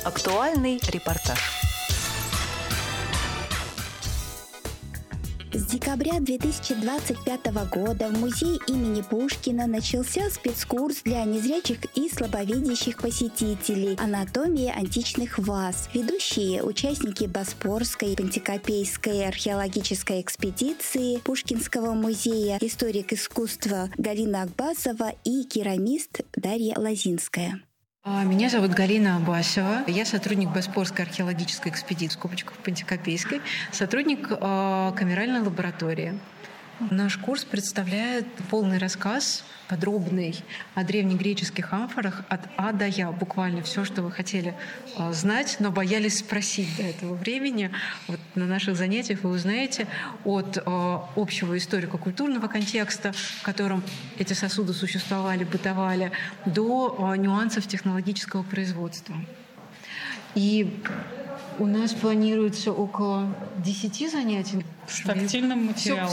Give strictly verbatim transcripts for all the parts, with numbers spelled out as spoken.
Актуальный репортаж. С декабря две тысячи двадцать пятого года в музее имени Пушкина начался спецкурс для незрячих и слабовидящих посетителей «Анатомия античных ваз». Ведущие участники Боспорской пантикопейской археологической экспедиции Пушкинского музея, историк искусства Галина Акбасова и керамист Дарья Лозинская. Меня зовут Галина Абасова. Я сотрудник Боспорской археологической экспедиции, в скобочках Пантикопейской, сотрудник э, камеральной лаборатории. Наш курс представляет полный рассказ, подробный, о древнегреческих амфорах от А до Я. Буквально все, что вы хотели э, знать, но боялись спросить до этого времени. Вот на наших занятиях вы узнаете от э, общего историко-культурного контекста, в котором эти сосуды существовали, бытовали, до э, нюансов технологического производства. И у нас планируется около десяти занятий. С тактильным материалом.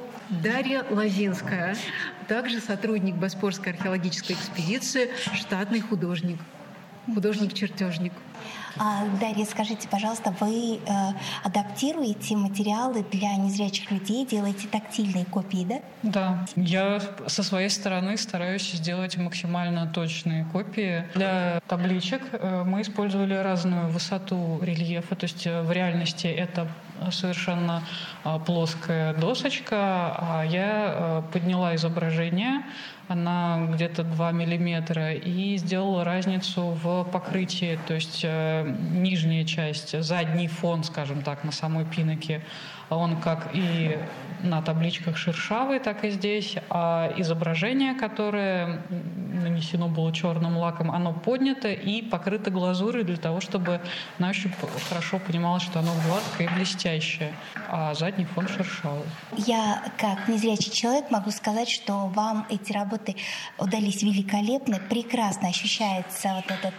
Дарья Лозинская, также сотрудник Боспорской археологической экспедиции, штатный художник, художник-чертежник. А, Дарья, скажите, пожалуйста, вы э, адаптируете материалы для незрячих людей, делаете тактильные копии, да? Да, я со своей стороны стараюсь сделать максимально точные копии. Для табличек мы использовали разную высоту рельефа, то есть в реальности это совершенно плоская досочка, а я подняла изображение, она где-то два миллиметра, и сделала разницу в покрытии, то есть нижняя часть, задний фон, скажем так, на самой пиноке, он как и на табличках шершавый, так и здесь, а изображение, которое нанесено было черным лаком, оно поднято и покрыто глазурью для того, чтобы на ощупь хорошо понималось, что оно гладкое и блестящее, а задний фон шершавый. Я, как незрячий человек, могу сказать, что вам эти работы удались великолепно, прекрасно ощущается вот эта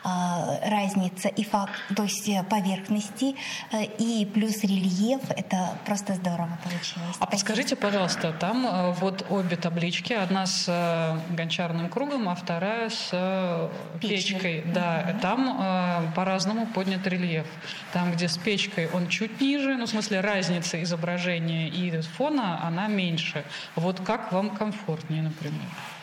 э, разница и факт, то есть поверхности, э, и плюс рельеф. Это просто здорово получилось. А подскажите, пожалуйста, там э, вот обе таблички, одна с э, гончарным кругом, а вторая с э, печкой. Печкой. Да, Mm-hmm. там э, по-разному поднят рельеф. Там, где с печкой он чуть ниже, ну, в смысле, разница изображения и фона, она меньше. Вот как вам комфортнее, например?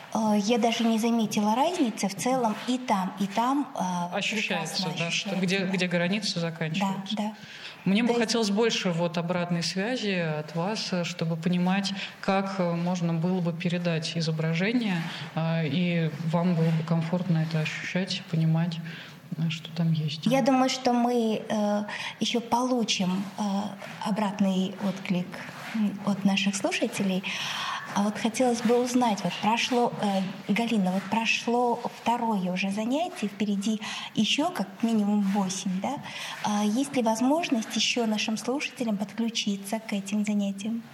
Я даже не заметила разницы. В целом и там, и там э, ощущается, да, ощущается, что где, да. где границы заканчиваются. Да, да. Мне да бы хотелось больше вот обратной связи от вас, чтобы понимать, как можно было бы передать изображение, и вам было бы комфортно это ощущать, понимать, что там есть. Я думаю, что мы э, еще получим э, обратный отклик от наших слушателей. А вот хотелось бы узнать, вот прошло, э, Галина, вот прошло второе уже занятие, впереди еще как минимум восемь, да? А есть ли возможность еще нашим слушателям подключиться к этим занятиям?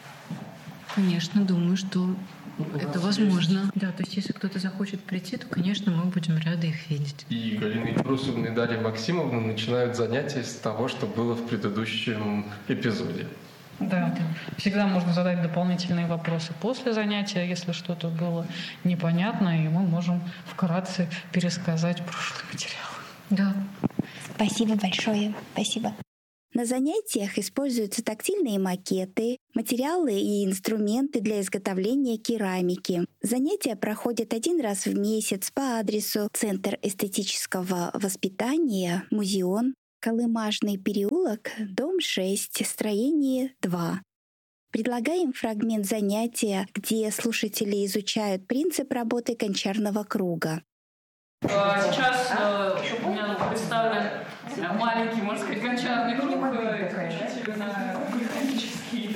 Конечно, думаю, что это возможно. Да, то есть если кто-то захочет прийти, то, конечно, мы будем рады их видеть. И Галина Ибрусовна и Дарья Максимовна начинают занятия с того, что было в предыдущем эпизоде. Да, всегда можно задать дополнительные вопросы после занятия, если что-то было непонятно, и мы можем вкратце пересказать прошлый материал. Да. Спасибо большое. Спасибо. На занятиях используются тактильные макеты, материалы и инструменты для изготовления керамики. Занятия проходят один раз в месяц по адресу Центр эстетического воспитания, Музеон, Колымажный переулок, дом шесть, строение два. Предлагаем фрагмент занятия, где слушатели изучают принцип работы гончарного круга. Сейчас у меня представлен маленький, можно сказать, гончарный круг, исключительно керамический.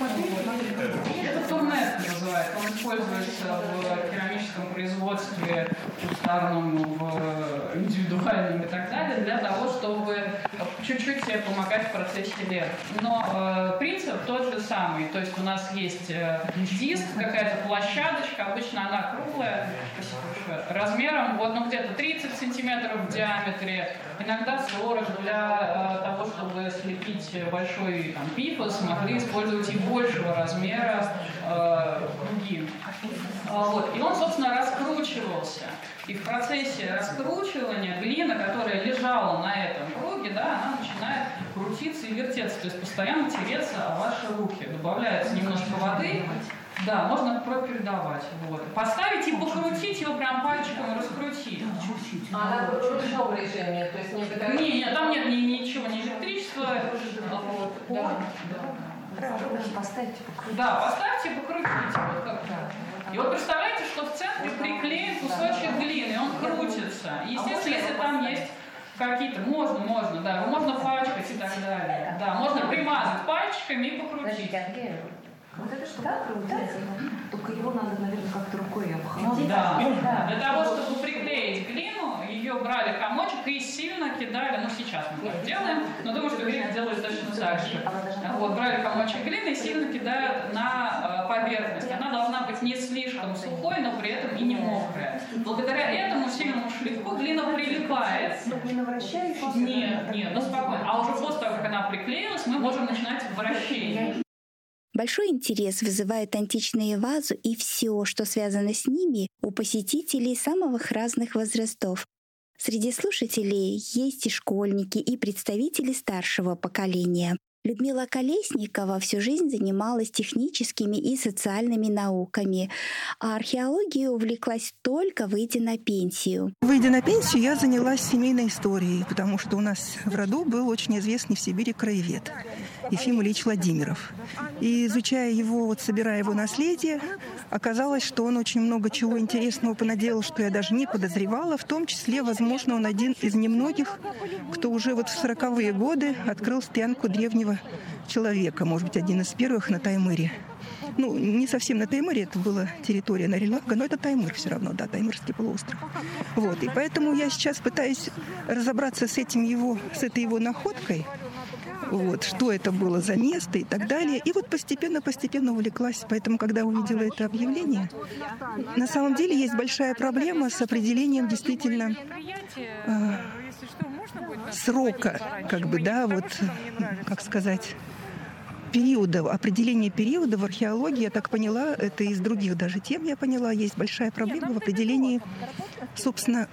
Это турнет называется. Он используется в керамическом производстве уставном, в индивидуальном и так далее, для того, чтобы чуть-чуть себе помогать в процессе лет. Но э, принцип тот же самый. То есть у нас есть э, диск, какая-то площадочка, обычно она круглая, размером вот, ну, где-то тридцать сантиметров в диаметре, иногда сорок. Для э, того, чтобы слепить большой там, пифос, могли использовать и большего размера э, круги. А, вот. И он, собственно, раскручивался. И в процессе раскручивания глина, которая лежала на этом крутиться и вертеться, то есть постоянно тереться о ваши руки. Добавляется немножко воды, да, можно пропередовать. Вот. Поставить и покрутить его прям пальчиком и раскрутить. А на ручном режиме, то есть не бытовое? Не, нет, там нет ни, ничего, ни электричества. Вот, да. Поставьте, покрутите. Да, поставьте и покрутите. Вот как так. И вот представляете, что в центре приклеен кусочек глины, и он крутится. И, естественно, если там есть какие-то, можно, можно, да, можно пачкать и так далее. Да, можно примазать пальчиками и покрутить. Вот это что, да, крутится? Только его надо, наверное, как-то рукой обхватить. Да. да. Для того, чтобы приклеить глину, ее брали комочек и сильно кидали, ну сейчас мы так делаем, но думаю, что грек делает точно так же. Вот, брали комочек глины и сильно кидают на э, поверхность. Она должна быть не слишком сухой, но при этом и не мокрая. Благодаря этому сильному шлифку глина прилипает. Глина вращающаяся? Нет, нет, ну спокойно. А уже после того, как она приклеилась, мы можем начинать вращение. Большой интерес вызывают античные вазы и все, что связано с ними, у посетителей самых разных возрастов. Среди слушателей есть и школьники, и представители старшего поколения. Людмила Колесникова всю жизнь занималась техническими и социальными науками, а археологией увлеклась только выйдя на пенсию. Выйдя на пенсию, я занялась семейной историей, потому что у нас в роду был очень известный в Сибири краевед Ефим Ильич Владимиров. И изучая его, вот собирая его наследие, оказалось, что он очень много чего интересного понаделал, что я даже не подозревала. В том числе, возможно, он один из немногих, кто уже вот в сороковые годы открыл стоянку древнего человека, может быть, один из первых на Таймыре. Ну, не совсем на Таймыре, это была территория Нарилага, но это Таймыр все равно, да, Таймырский полуостров. Вот, и поэтому я сейчас пытаюсь разобраться с этим его, с этой его находкой, вот, что это было за место и так далее. И вот постепенно-постепенно увлеклась. Поэтому, когда увидела это объявление, на самом деле есть большая проблема с определением действительно э, срока, как бы, да, вот, как сказать, периода, определение периода в археологии, я так поняла, это из других даже тем я поняла, есть большая проблема в определении, собственно,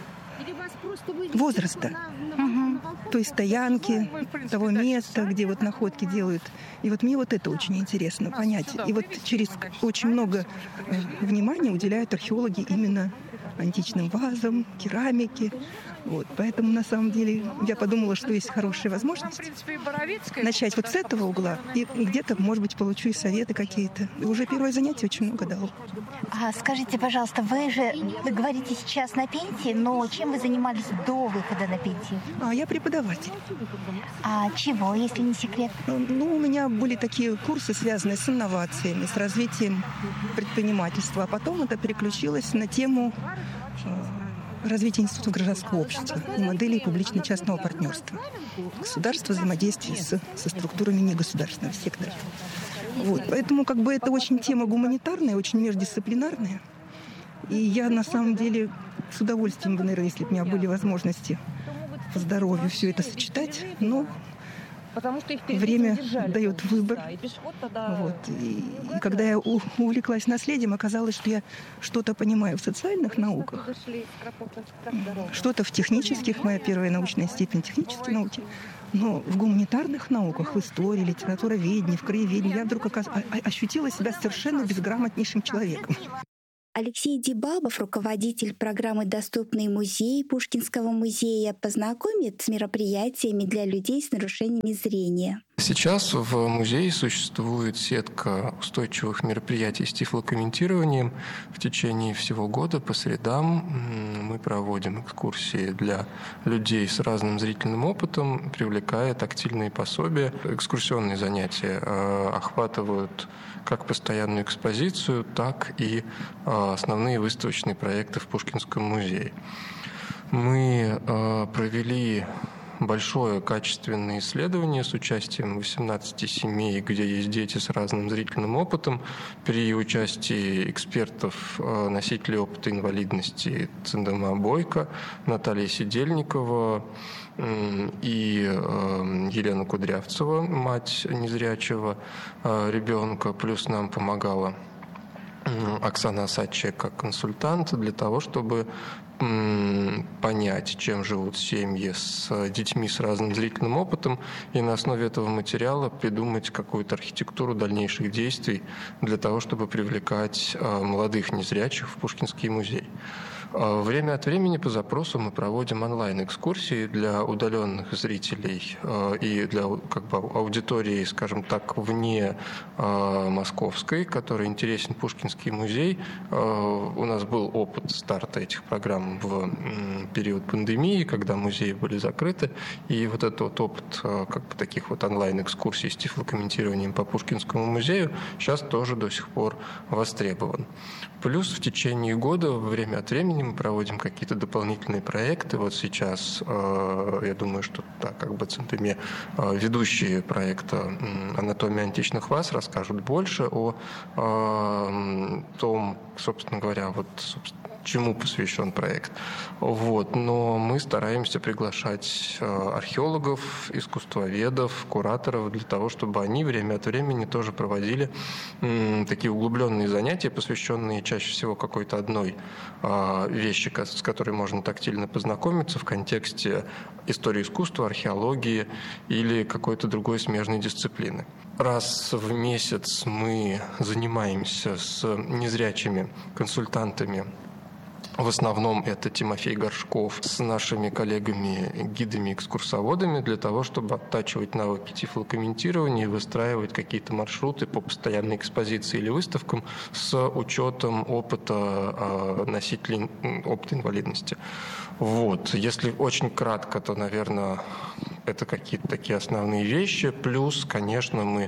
возраста. Угу. То есть стоянки, того места, где вот находки делают. И вот мне вот это очень интересно понять. И вот через очень много внимания уделяют археологи именно античным вазам, керамике. Вот. Поэтому, на самом деле, я подумала, что есть хорошая возможность начать вот с этого угла. И где-то, может быть, получу и советы какие-то. И уже первое занятие очень много дало. А скажите, пожалуйста, вы же, вы говорите сейчас на пенсии, но чем вы занимались до выхода на пенсию? А я преподаватель. А чего, если не секрет? Ну, у меня были такие курсы, связанные с инновациями, с развитием предпринимательства. А потом это переключилось на тему развития института гражданского общества и моделей публично-частного партнерства. Государство взаимодействие с, со структурами негосударственного сектора. Вот. Поэтому как бы это очень тема гуманитарная, очень междисциплинарная. И я на самом деле с удовольствием, наверное, если бы у меня были возможности по здоровью все это сочетать, но Потому что их время дает выбор. Да, и тогда... вот. и, и когда я у, увлеклась наследием, оказалось, что я что-то понимаю в социальных науках, что-то в технических, моя первая научная степень технической науки, но в гуманитарных науках, в истории, литературоведении, в краеведении я вдруг оказ... ощутила себя совершенно безграмотнейшим человеком. Алексей Дебабов, руководитель программы «Доступный музей» Пушкинского музея, познакомит с мероприятиями для людей с нарушениями зрения. Сейчас в музее существует сетка устойчивых мероприятий с тифлокомментированием. В течение всего года по средам мы проводим экскурсии для людей с разным зрительным опытом, привлекая тактильные пособия. Экскурсионные занятия охватывают как постоянную экспозицию, так и основные выставочные проекты в Пушкинском музее. Мы провели большое качественное исследование с участием восемнадцати семей, где есть дети с разным зрительным опытом, при участии экспертов, носителей опыта инвалидности Циндема Бойко, Наталья Сидельникова и Елена Кудрявцева, мать незрячего ребенка, плюс нам помогала Оксана Осадчая как консультант для того, чтобы понять, чем живут семьи с детьми с разным зрительным опытом, и на основе этого материала придумать какую-то архитектуру дальнейших действий для того, чтобы привлекать молодых незрячих в Пушкинский музей. Время от времени по запросу мы проводим онлайн-экскурсии для удаленных зрителей и для как бы, аудитории, скажем так, вне московской, которой интересен Пушкинский музей. У нас был опыт старта этих программ в период пандемии, когда музеи были закрыты, и вот этот вот опыт как бы, таких вот онлайн-экскурсий с тифлокомментированием по Пушкинскому музею сейчас тоже до сих пор востребован. Плюс в течение года время от времени мы проводим какие-то дополнительные проекты. Вот сейчас, я думаю, что да, как бы Центыме, ведущие проекта «Анатомия античных ваз» расскажут больше о, о том, собственно говоря, вот, собственно, чему посвящен проект. Вот. Но мы стараемся приглашать археологов, искусствоведов, кураторов для того, чтобы они время от времени тоже проводили такие углубленные занятия, посвященные чаще всего какой-то одной вещи, с которой можно тактильно познакомиться в контексте истории искусства, археологии или какой-то другой смежной дисциплины. Раз в месяц мы занимаемся с незрячими консультантами. В основном это Тимофей Горшков с нашими коллегами-гидами-экскурсоводами для того, чтобы оттачивать навыки тифлокомментирования и выстраивать какие-то маршруты по постоянной экспозиции или выставкам с учетом опыта носителей опыта инвалидности. Вот. Если очень кратко, то, наверное, это какие-то такие основные вещи. Плюс, конечно, мы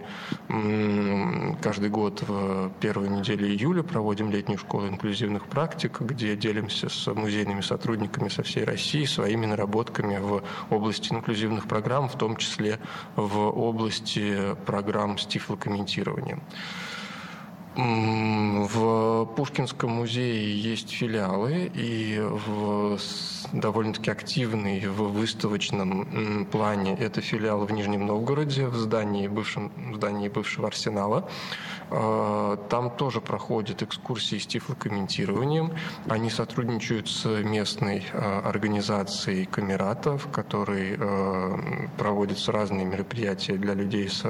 каждый год в первую неделю июля проводим летнюю школу инклюзивных практик, где делимся с музейными сотрудниками со всей России своими наработками в области инклюзивных программ, в том числе в области программ с тифлокомментированием. В Пушкинском музее есть филиалы, и в довольно-таки активный в выставочном плане это филиал в Нижнем Новгороде, в здании, бывшем, в здании бывшего арсенала. Там тоже проходят экскурсии с тифлокомментированием. Они сотрудничают с местной организацией Камерата, в которой проводятся разные мероприятия для людей с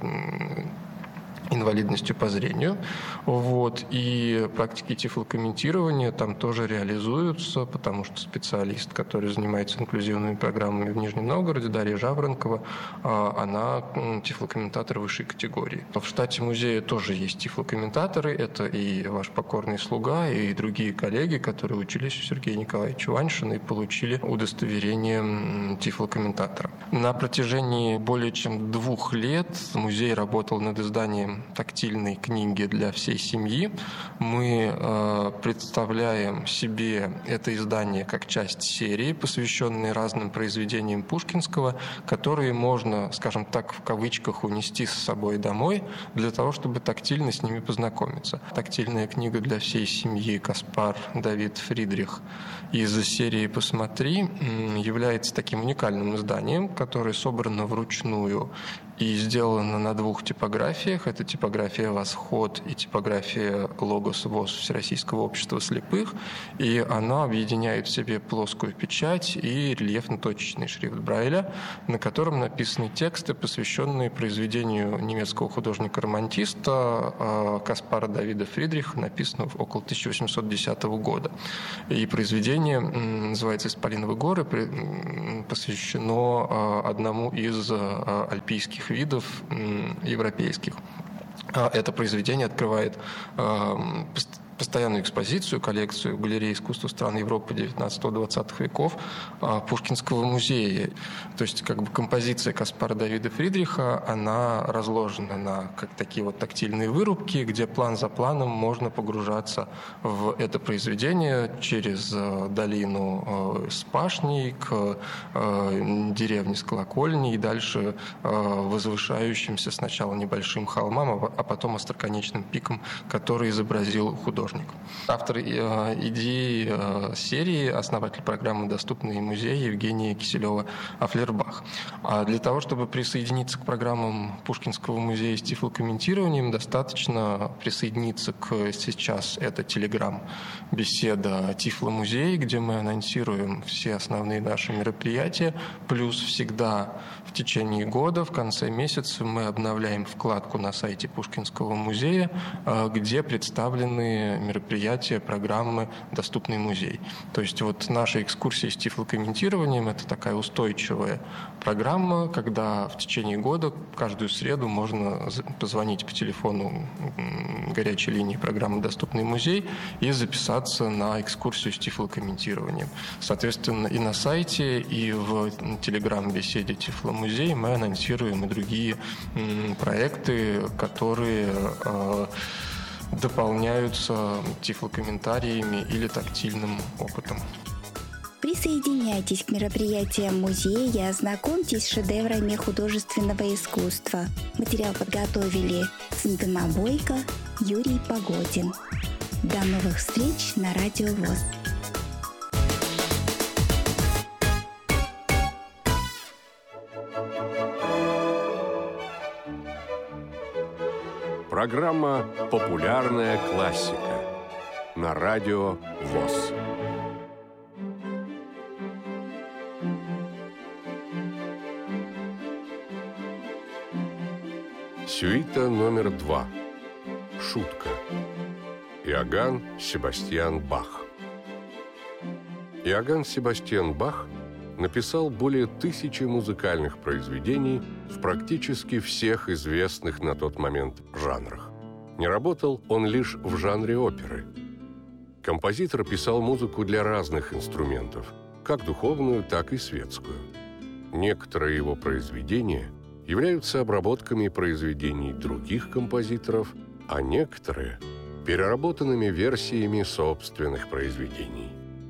инвалидностью по зрению. Вот. И практики тифлокомментирования там тоже реализуются, потому что специалист, который занимается инклюзивными программами в Нижнем Новгороде, Дарья Жаворонкова, она тифлокомментатор высшей категории. В штате музея тоже есть тифлокомментаторы. Это и ваш покорный слуга, и другие коллеги, которые учились у Сергея Николаевича Ваньшина и получили удостоверение тифлокомментатора. На протяжении более чем двух лет музей работал над изданием тактильной книги для всей семьи. Мы э, представляем себе это издание как часть серии, посвященной разным произведениям Пушкинского, которые можно, скажем так, в кавычках унести с собой домой для того, чтобы тактильно с ними познакомиться. Тактильная книга для всей семьи Каспар Давид Фридрих из серии «Посмотри» является таким уникальным изданием, которое собрано вручную и сделано на двух типографиях. Это типография «Восход» и типография «Логос ВОС» Всероссийского общества слепых. И она объединяет в себе плоскую печать и рельефно-точечный шрифт Брайля, на котором написаны тексты, посвященные произведению немецкого художника-романтиста Каспара Давида Фридриха, написанного около тысяча восемьсот десятого года. И произведение называется «Исполиновы горы», посвящено одному из альпийских видов европейских. Это произведение открывает постоянную экспозицию, коллекцию галереи искусства стран Европы девятнадцатого-двадцатого веков Пушкинского музея. То есть как бы композиция Каспара Давида Фридриха, она разложена на как такие вот тактильные вырубки, где план за планом можно погружаться в это произведение через долину с пашней к деревне с колокольней и дальше возвышающимся сначала небольшим холмам, а потом остроконечным пиком, который изобразил художник. художник. Автор идеи серии, основатель программы «Доступные музеи» Евгения Киселева-Афлербах. А для того, чтобы присоединиться к программам Пушкинского музея с тифлокомментированием, достаточно присоединиться к сейчас это телеграм-беседа «Тифломузей», где мы анонсируем все основные наши мероприятия, плюс всегда в течение года, в конце месяца мы обновляем вкладку на сайте Пушкинского музея, где представлены мероприятия, программы «Доступный музей». То есть вот наша экскурсия с тифлокомментированием – это такая устойчивая программа, когда в течение года каждую среду можно позвонить по телефону горячей линии программы «Доступный музей» и записаться на экскурсию с тифлокомментированием. Соответственно, и на сайте, и в телеграм-беседе «Тифломузей» мы анонсируем и другие проекты, которые э, дополняются тифлокомментариями или тактильным опытом. Присоединяйтесь к мероприятиям музея, ознакомьтесь с шедеврами художественного искусства. Материал подготовили Центына Бойко, Юрий Погодин. До новых встреч на Радио ВОС. Программа «Популярная классика» на Радио ВОС. Сюита номер два. Шутка. Иоганн Себастьян Бах. Иоганн Себастьян Бах написал более тысячи музыкальных произведений в практически всех известных на тот момент жанрах. Не работал он лишь в жанре оперы. Композитор писал музыку для разных инструментов, как духовную, так и светскую. Некоторые его произведения являются обработками произведений других композиторов, а некоторые – переработанными версиями собственных произведений.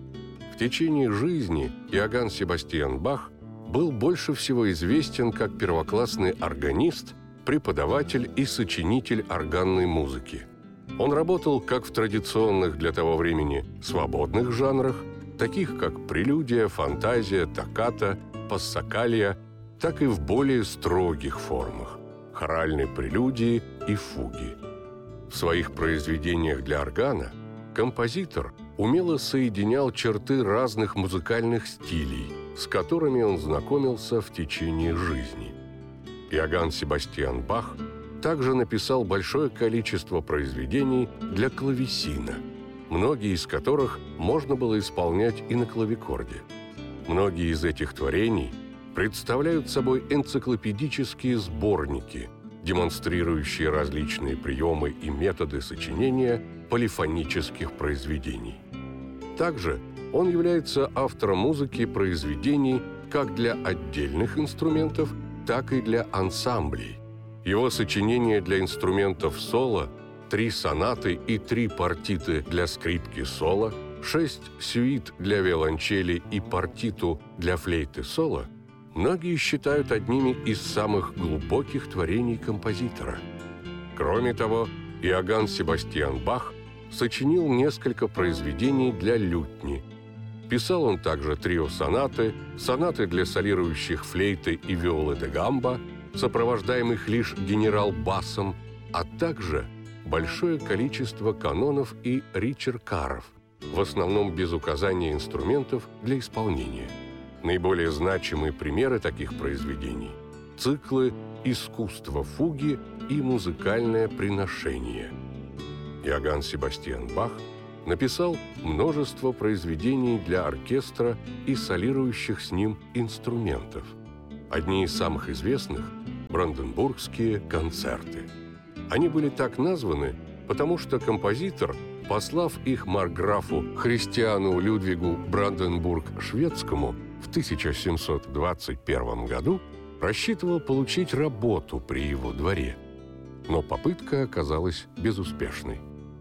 В течение жизни Иоганн Себастьян Бах был больше всего известен как первоклассный органист, преподаватель и сочинитель органной музыки. Он работал как в традиционных для того времени свободных жанрах, таких как прелюдия, фантазия, токката, пассакалия, так и в более строгих формах – хоральной прелюдии и фуги. В своих произведениях для органа композитор умело соединял черты разных музыкальных стилей, с которыми он знакомился в течение жизни. Иоганн Себастьян Бах также написал большое количество произведений для клавесина, многие из которых можно было исполнять и на клавикорде. Многие из этих творений представляют собой энциклопедические сборники, демонстрирующие различные приемы и методы сочинения полифонических произведений. Также он является автором музыки произведений как для отдельных инструментов, так и для ансамблей. Его сочинения для инструментов соло, три сонаты и три партиты для скрипки соло, шесть сюит для виолончели и партиту для флейты соло многие считают одними из самых глубоких творений композитора. Кроме того, Иоганн Себастьян Бах сочинил несколько произведений для лютни. Писал он также трио-сонаты, сонаты для солирующих флейты и виолы де гамбо, сопровождаемых лишь генерал-басом, а также большое количество канонов и ричеркаров, в основном без указания инструментов для исполнения. Наиболее значимые примеры таких произведений – циклы «Искусство фуги» и «Музыкальное приношение». Иоганн Себастьян Бах написал множество произведений для оркестра и солирующих с ним инструментов. Одни из самых известных – «Бранденбургские концерты». Они были так названы, потому что композитор, послав их маркграфу Христиану Людвигу Бранденбург-Шведскому в тысяча семьсот двадцать первом году, рассчитывал получить работу при его дворе. Но попытка оказалась безуспешной.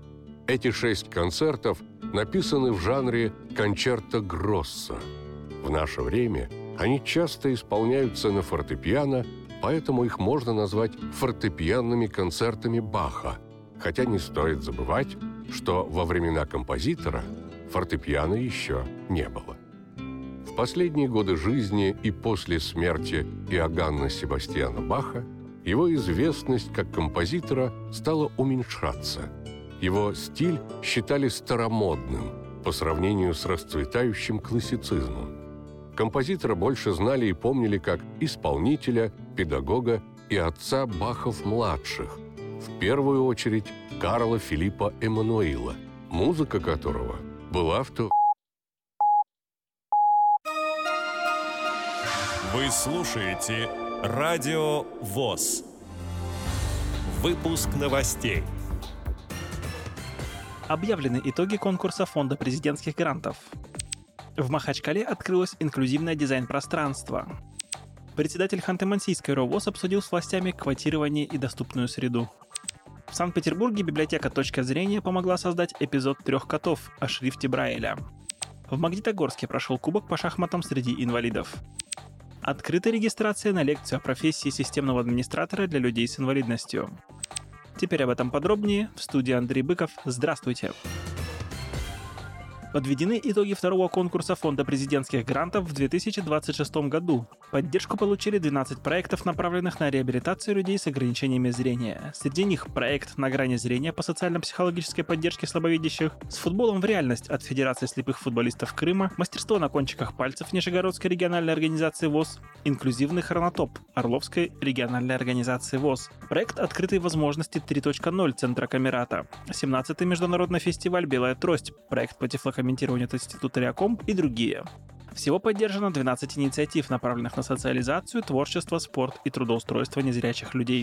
Эти шесть концертов написаны в жанре кончерто гроссо. В наше время они часто исполняются на фортепиано, поэтому их можно назвать фортепианными концертами Баха, хотя не стоит забывать, что во времена композитора фортепиано еще не было. В последние годы жизни и после смерти Иоганна Себастьяна Баха его известность как композитора стала уменьшаться. Его стиль считали старомодным по сравнению с расцветающим классицизмом. Композитора больше знали и помнили как исполнителя, педагога и отца Бахов-младших, в первую очередь Карла Филиппа Эммануила, музыка которого была в то... Вы слушаете Радио ВОС. Выпуск новостей. Объявлены итоги конкурса Фонда президентских грантов. В Махачкале открылось инклюзивное дизайн-пространство. Председатель Ханты-Мансийской РОВОС обсудил с властями квотирование и доступную среду. В Санкт-Петербурге библиотека «Точка зрения» помогла создать эпизод «Трех котов» о шрифте Брайля. В Магнитогорске прошел кубок по шахматам среди инвалидов. Открыта регистрация на лекцию о профессии системного администратора для людей с инвалидностью. Теперь об этом подробнее. В студии Андрей Быков. Здравствуйте. Подведены итоги второго конкурса Фонда президентских грантов в две тысячи двадцать шестом году. Поддержку получили двенадцать проектов, направленных на реабилитацию людей с ограничениями зрения. Среди них проект «На грани зрения» по социально-психологической поддержке слабовидящих, с футболом в реальность от Федерации слепых футболистов Крыма, мастерство на кончиках пальцев Нижегородской региональной организации ВОС, инклюзивный хронотоп Орловской региональной организации ВОС, проект «Открытые возможности три точка ноль» Центра Камерата, семнадцатый международный фестиваль «Белая трость», проект по тифлокомментированию от Института Реаком и другие. Всего поддержано двенадцать инициатив, направленных на социализацию, творчество, спорт и трудоустройство незрячих людей.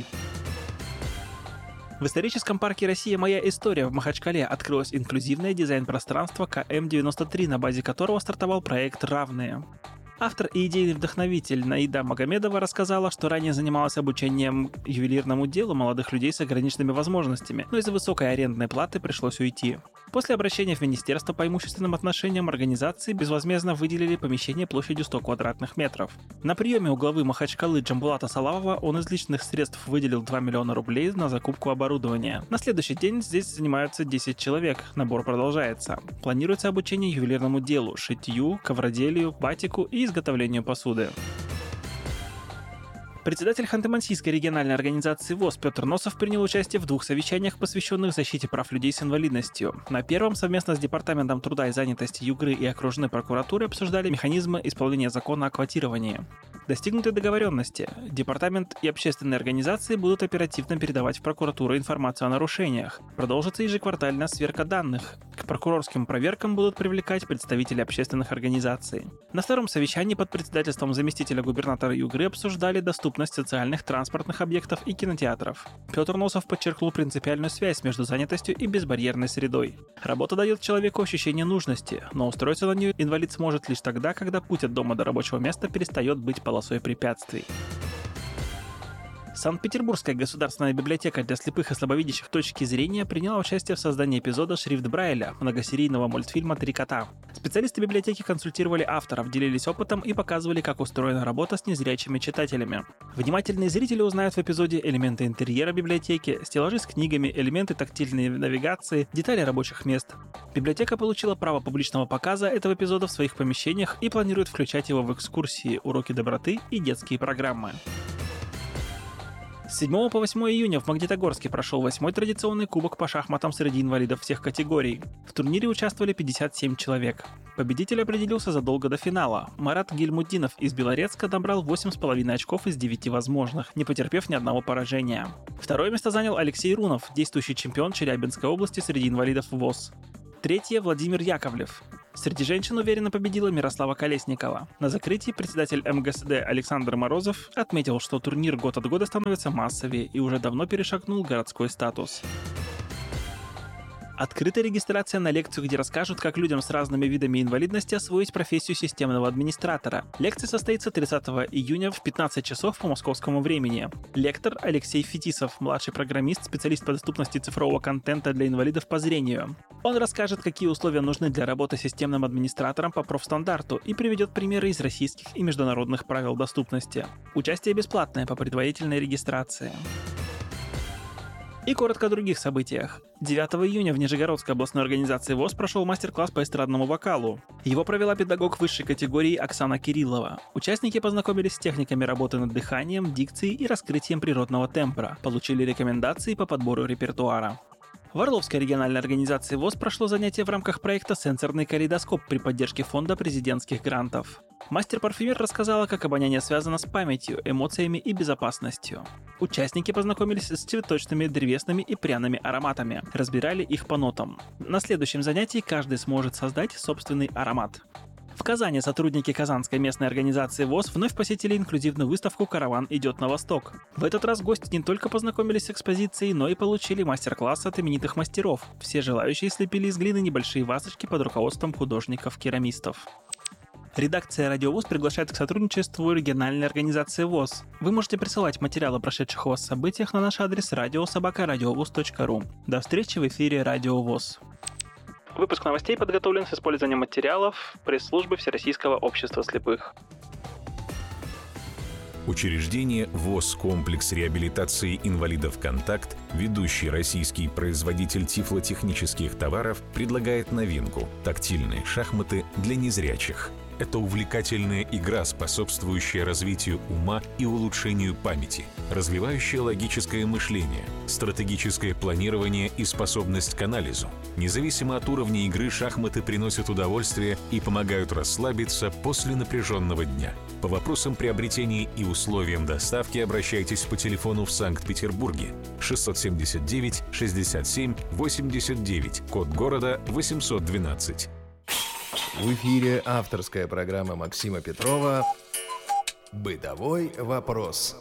В историческом парке «Россия. Моя история» в Махачкале открылось инклюзивное дизайн-пространство Ка Эм девяносто три, на базе которого стартовал проект «Равные». Автор и идейный вдохновитель Наида Магомедова рассказала, что ранее занималась обучением ювелирному делу молодых людей с ограниченными возможностями, но из-за высокой арендной платы пришлось уйти. После обращения в Министерство по имущественным отношениям организации безвозмездно выделили помещение площадью сто квадратных метров. На приеме у главы Махачкалы Джамбулата Салавова он из личных средств выделил два миллиона рублей на закупку оборудования. На следующий день здесь занимаются десять человек, набор продолжается. Планируется обучение ювелирному делу, шитью, ковроделию, батику и изготовлению посуды. Председатель Ханты-Мансийской региональной организации ВОС Петр Носов принял участие в двух совещаниях, посвященных защите прав людей с инвалидностью. На первом совместно с Департаментом труда и занятости Югры и окружной прокуратуры обсуждали механизмы исполнения закона о квотировании. Достигнуты договоренности. Департамент и общественные организации будут оперативно передавать в прокуратуру информацию о нарушениях. Продолжится ежеквартальная сверка данных. К прокурорским проверкам будут привлекать представители общественных организаций. На втором совещании под председательством заместителя губернатора Югры обсуждали доступность социальных транспортных объектов и кинотеатров. Петр Носов подчеркнул принципиальную связь между занятостью и безбарьерной средой. Работа дает человеку ощущение нужности, но устроиться на нее инвалид сможет лишь тогда, когда путь от дома до рабочего места перестает быть полосой препятствий. Санкт-Петербургская государственная библиотека для слепых и слабовидящих «Точки зрения» приняла участие в создании эпизода «Шрифт Брайля» многосерийного мультфильма «Три кота». Специалисты библиотеки консультировали авторов, делились опытом и показывали, как устроена работа с незрячими читателями. Внимательные зрители узнают в эпизоде элементы интерьера библиотеки, стеллажи с книгами, элементы тактильной навигации, детали рабочих мест. Библиотека получила право публичного показа этого эпизода в своих помещениях и планирует включать его в экскурсии, уроки доброты и детские программы. С седьмого по восьмое июня в Магнитогорске прошел восьмой традиционный кубок по шахматам среди инвалидов всех категорий. В турнире участвовали пятьдесят семь человек. Победитель определился задолго до финала. Марат Гильмуддинов из Белорецка набрал восемь с половиной очков из девяти возможных, не потерпев ни одного поражения. Второе место занял Алексей Рунов, действующий чемпион Челябинской области среди инвалидов ВОС. Третье – Владимир Яковлев. Среди женщин уверенно победила Мирослава Колесникова. На закрытии председатель эм гэ эс дэ Александр Морозов отметил, что турнир год от года становится массовее и уже давно перешагнул городской статус. Открыта регистрация на лекцию, где расскажут, как людям с разными видами инвалидности освоить профессию системного администратора. Лекция состоится тридцатого июня в пятнадцать часов по московскому времени. Лектор Алексей Фетисов, младший программист, специалист по доступности цифрового контента для инвалидов по зрению. Он расскажет, какие условия нужны для работы системным администратором по профстандарту и приведет примеры из российских и международных правил доступности. Участие бесплатное по предварительной регистрации. И коротко о других событиях. девятого июня в Нижегородской областной организации ВОС прошел мастер-класс по эстрадному вокалу. Его провела педагог высшей категории Оксана Кириллова. Участники познакомились с техниками работы над дыханием, дикцией и раскрытием природного тембра, получили рекомендации по подбору репертуара. В Орловской региональной организации ВОС прошло занятие в рамках проекта «Сенсорный калейдоскоп» при поддержке фонда президентских грантов. Мастер-парфюмер рассказала, как обоняние связано с памятью, эмоциями и безопасностью. Участники познакомились с цветочными, древесными и пряными ароматами, разбирали их по нотам. На следующем занятии каждый сможет создать собственный аромат. В Казани сотрудники Казанской местной организации ВОС вновь посетили инклюзивную выставку «Караван идет на восток». В этот раз гости не только познакомились с экспозицией, но и получили мастер-класс от именитых мастеров. Все желающие слепили из глины небольшие вазочки под руководством художников-керамистов. Редакция «Радио ВОС» приглашает к сотрудничеству региональной организации ВОС. Вы можете присылать материалы о прошедших у вас событиях на наш адрес радио собака радиовос точка ру. До встречи в эфире «Радио ВОС». Выпуск новостей подготовлен с использованием материалов пресс-службы Всероссийского общества слепых. Учреждение ВОС «Комплекс реабилитации инвалидов «Контакт», ведущий российский производитель тифлотехнических товаров, предлагает новинку – тактильные шахматы для незрячих. Это увлекательная игра, способствующая развитию ума и улучшению памяти, развивающая логическое мышление, стратегическое планирование и способность к анализу. Независимо от уровня игры, шахматы приносят удовольствие и помогают расслабиться после напряженного дня. По вопросам приобретения и условиям доставки обращайтесь по телефону в Санкт-Петербурге шестьсот семьдесят девять шестьдесят семь восемьдесят девять, код города восемьсот двенадцать. В эфире авторская программа Максима Петрова «Бытовой вопрос».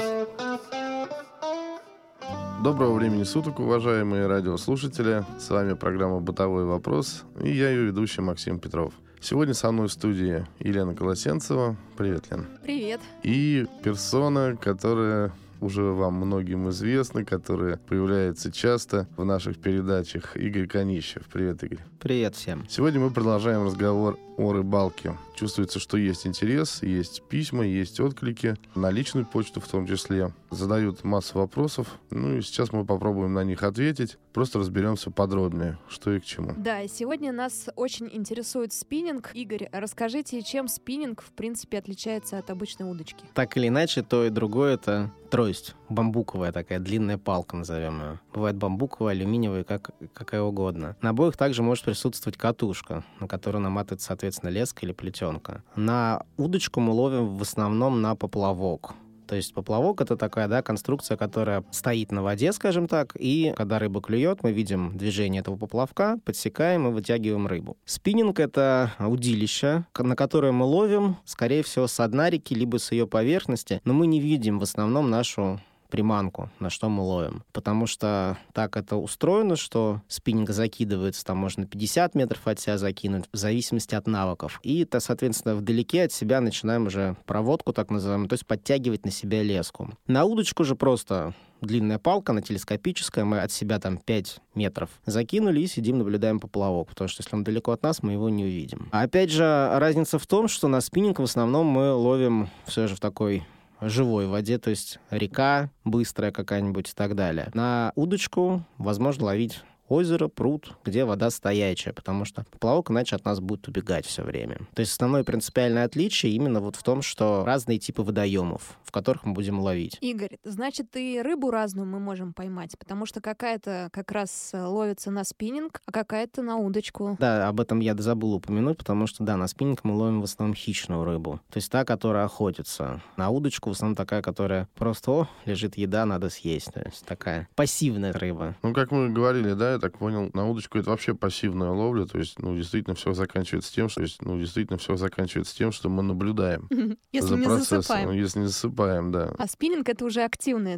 Доброго времени суток, уважаемые радиослушатели. С вами программа «Бытовой вопрос» и я ее ведущий Максим Петров. Сегодня со мной в студии Елена Колосенцева. Привет, Лен. Привет. И персона, которая уже вам многим известна, которая появляется часто в наших передачах, Игорь Конищев. Привет, Игорь. Привет всем. Сегодня мы продолжаем разговор о рыбалке. Чувствуется, что есть интерес, есть письма, есть отклики, на личную почту в том числе. Задают массу вопросов, ну и сейчас мы попробуем на них ответить. Просто разберемся подробнее, что и к чему. Да, и сегодня нас очень интересует спиннинг. Игорь, расскажите, чем спиннинг, в принципе, отличается от обычной удочки? Так или иначе, то и другое — это трость. Бамбуковая такая, длинная палка, назовем ее. Бывает бамбуковая, алюминиевая, как, какая угодно. На обоих также может присутствовать катушка, на которую наматывается, соответственно, леска или плетенка. На удочку мы ловим в основном на поплавок. То есть поплавок — это такая, да, конструкция, которая стоит на воде, скажем так, и когда рыба клюет, мы видим движение этого поплавка, подсекаем и вытягиваем рыбу. Спиннинг — это удилище, на которое мы ловим, скорее всего, с дна реки, либо с ее поверхности, но мы не видим в основном нашу приманку, на что мы ловим. Потому что так это устроено, что спиннинг закидывается, там можно пятьдесят метров от себя закинуть, в зависимости от навыков. И это, соответственно, вдалеке от себя начинаем уже проводку, так называемую, то есть подтягивать на себя леску. На удочку же просто длинная палка, она телескопическая, мы от себя там пять метров закинули и сидим, наблюдаем поплавок, потому что если он далеко от нас, мы его не увидим. А опять же, разница в том, что на спиннинг в основном мы ловим все же в такой живой воде, то есть река быстрая какая-нибудь и так далее. На удочку возможно ловить озеро, пруд, где вода стоячая, потому что поплавок иначе от нас будет убегать все время. То есть основное принципиальное отличие именно вот в том, что разные типы водоемов, в которых мы будем ловить. Игорь, значит, и рыбу разную мы можем поймать, потому что какая-то как раз ловится на спиннинг, а какая-то на удочку. Да, об этом я забыл упомянуть, потому что, да, на спиннинг мы ловим в основном хищную рыбу. То есть та, которая охотится. На удочку в основном такая, которая просто, о, лежит еда, надо съесть. То есть такая пассивная рыба. Ну, как мы говорили, да, я так понял, на удочку это вообще пассивная ловля, то есть, ну, действительно все заканчивается тем, что, есть, ну, действительно все заканчивается тем, что мы наблюдаем если за не процессом, засыпаем. Если не засыпаем, да. А спиннинг — это уже активное